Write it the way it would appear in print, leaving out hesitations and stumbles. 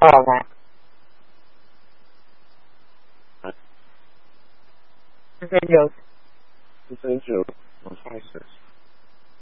All right. This is Joe. This is Joe on 56.